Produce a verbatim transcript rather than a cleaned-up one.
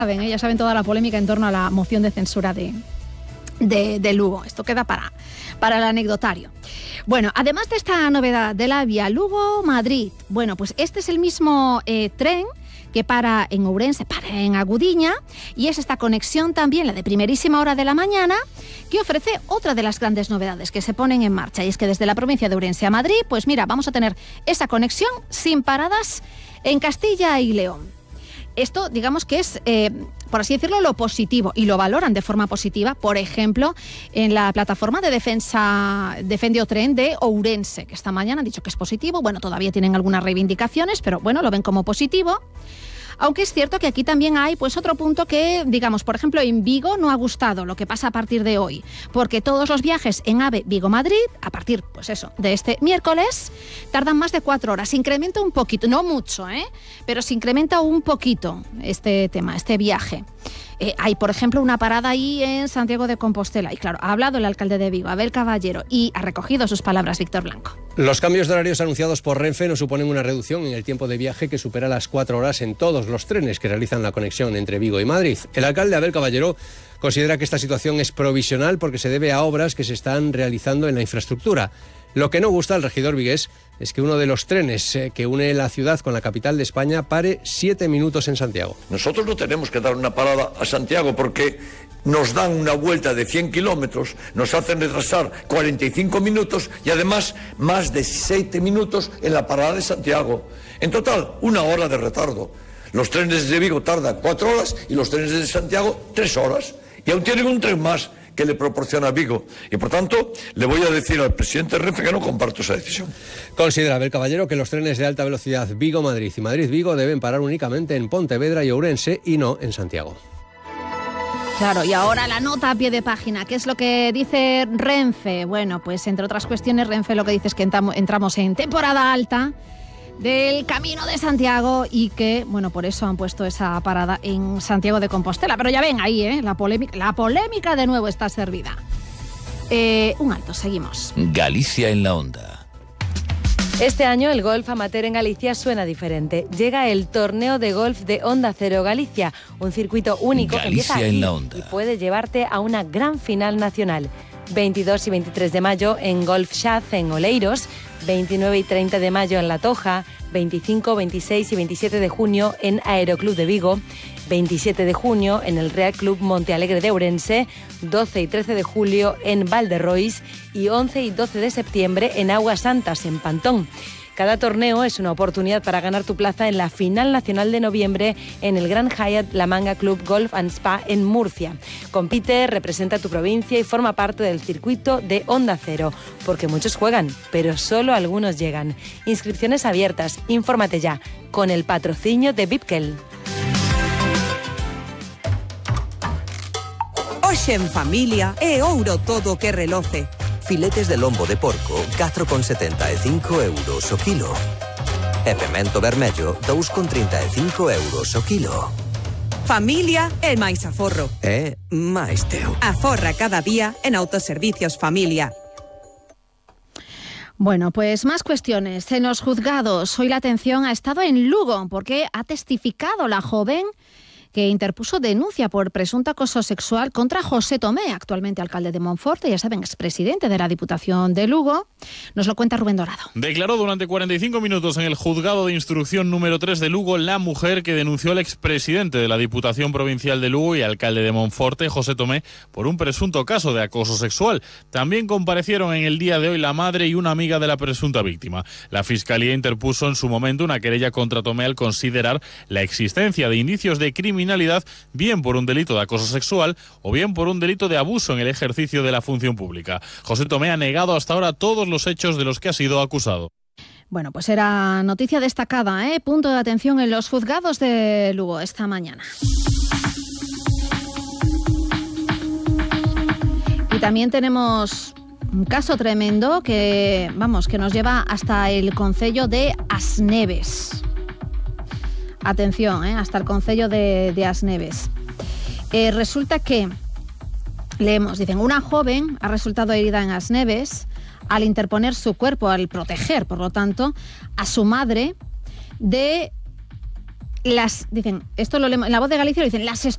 saben, ¿eh? Ya saben toda la polémica en torno a la moción de censura de, de, de Lugo. Esto queda para, para el anecdotario. Bueno, además de esta novedad de la vía Lugo-Madrid, bueno, pues este es el mismo eh, tren que para en Ourense, para en Agudiña, y es esta conexión también, la de primerísima hora de la mañana, que ofrece otra de las grandes novedades que se ponen en marcha, y es que desde la provincia de Ourense a Madrid, pues mira, vamos a tener esa conexión sin paradas en Castilla y León. Esto, digamos que es, eh, por así decirlo, lo positivo, y lo valoran de forma positiva, por ejemplo, en la plataforma de defensa Defende o Tren de Ourense, que esta mañana han dicho que es positivo. Bueno, todavía tienen algunas reivindicaciones, pero bueno, lo ven como positivo. Aunque es cierto que aquí también hay pues otro punto que, digamos, por ejemplo, en Vigo no ha gustado lo que pasa a partir de hoy, porque todos los viajes en AVE Vigo-Madrid, a partir, pues eso, de este miércoles, tardan más de cuatro horas. Se incrementa un poquito, no mucho, ¿eh? Pero se incrementa un poquito este tema, este viaje. Eh, hay, por ejemplo, una parada ahí en Santiago de Compostela. Y claro, ha hablado el alcalde de Vigo, Abel Caballero, y ha recogido sus palabras Víctor Blanco. Los cambios de horarios anunciados por Renfe no suponen una reducción en el tiempo de viaje que supera las cuatro horas en todos los trenes que realizan la conexión entre Vigo y Madrid. El alcalde Abel Caballero considera que esta situación es provisional porque se debe a obras que se están realizando en la infraestructura. Lo que no gusta al regidor vigués es que uno de los trenes que une la ciudad con la capital de España pare siete minutos en Santiago. Nosotros no tenemos que dar una parada a Santiago porque nos dan una vuelta de cien kilómetros, nos hacen retrasar cuarenta y cinco minutos y además más de siete minutos en la parada de Santiago. En total, una hora de retardo. Los trenes de Vigo tardan cuatro horas y los trenes de Santiago tres horas. Y aún tienen un tren más que le proporciona Vigo. Y por tanto, le voy a decir al presidente Renfe que no comparto esa decisión. Considera Abel Caballero que los trenes de alta velocidad Vigo-Madrid y Madrid-Vigo deben parar únicamente en Pontevedra y Ourense y no en Santiago. Claro, y ahora la nota a pie de página. ¿Qué es lo que dice Renfe? Bueno, pues entre otras cuestiones, Renfe lo que dice es que entramos en temporada alta del Camino de Santiago y que, bueno, por eso han puesto esa parada en Santiago de Compostela. Pero ya ven ahí, ¿eh? La polémica, la polémica de nuevo está servida. Eh, un alto, seguimos. Galicia en la onda. Este año el golf amateur en Galicia suena diferente. Llega el torneo de golf de Onda Cero Galicia, un circuito único Galicia que empieza aquí en la onda. Y puede llevarte a una gran final nacional. veintidós y veintitrés de mayo en Golf Shaz en Oleiros, veintinueve y treinta de mayo en La Toja, veinticinco, veintiséis y veintisiete de junio en Aeroclub de Vigo, veintisiete de junio en el Real Club Montealegre de Ourense, doce y trece de julio en Valderrois y once y doce de septiembre en Aguas Santas, en Pantón. Cada torneo es una oportunidad para ganar tu plaza en la final nacional de noviembre en el Gran Hyatt La Manga Club Golf and Spa en Murcia. Compite, representa tu provincia y forma parte del circuito de Onda Cero, porque muchos juegan, pero solo algunos llegan. Inscripciones abiertas, infórmate ya, con el patrocinio de Bipkel. Hoxe en familia é ouro todo que reloce. Filetes de lombo de porco, catro con setenta e cinco euros o kilo. E pemento vermello, dous con trinta e cinco euros o kilo. Familia é máis aforro. É máis teu. Aforra cada día en Autoservicios Familia. Bueno, pues más cuestiones. En los juzgados, hoy la atención ha estado en Lugo, porque ha testificado la joven que interpuso denuncia por presunto acoso sexual contra José Tomé, actualmente alcalde de Monforte, ya saben, expresidente de la Diputación de Lugo. Nos lo cuenta Rubén Dorado. Declaró durante cuarenta y cinco minutos en el juzgado de instrucción número tres de Lugo la mujer que denunció al expresidente de la Diputación Provincial de Lugo y alcalde de Monforte, José Tomé, por un presunto caso de acoso sexual. También comparecieron en el día de hoy la madre y una amiga de la presunta víctima. La Fiscalía interpuso en su momento una querella contra Tomé al considerar la existencia de indicios de criminalidad, bien por un delito de acoso sexual o bien por un delito de abuso en el ejercicio de la función pública. José Tomé ha negado hasta ahora todos los hechos de los que ha sido acusado. Bueno, pues era noticia destacada, ¿eh? Punto de atención en los juzgados de Lugo esta mañana. Y también tenemos un caso tremendo que, vamos, que nos lleva hasta el concello de Asneves. Atención, ¿eh? Hasta el concello de, de Asneves. Eh, resulta que, leemos, dicen, una joven ha resultado herida en Asneves al interponer su cuerpo, al proteger, por lo tanto, a su madre de las, dicen, esto lo leemos, en La Voz de Galicia lo dicen, las